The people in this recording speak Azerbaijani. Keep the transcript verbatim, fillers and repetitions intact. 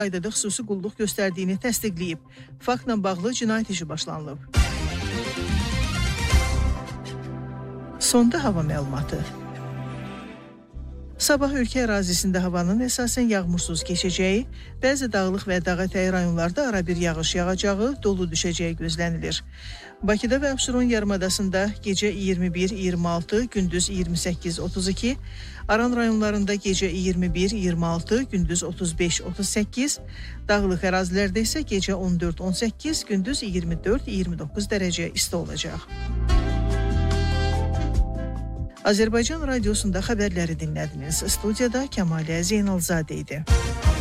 qaydada xüsusi qulluq göstərdiyini təsdiqləyib. Faktla bağlı cinayət işi başlanılıb. Sonda hava məlumatı. Sabah ölkə ərazisində havanın əsasən yağmursuz keçəcəyi, bəzi dağlıq və dağətəyi rayonlarda arabir yağış yağacağı, dolu düşəcəyi gözlənilir. Bakıda və Abşeron yarımadasında gecə iyirmi bir iyirmi altı, gündüz iyirmi səkkiz otuz iki, Aran rayonlarında gecə iyirmi bir iyirmi altı, gündüz otuz beş otuz səkkiz, dağlıq ərazilərdə isə gecə on dörd on səkkiz, gündüz iyirmi dörd iyirmi doqquz dərəcə isti olacaq. Azərbaycan Radiosunda xəbərləri dinlədiniz. Studiyada Kəmalə Zeynalzadə idi.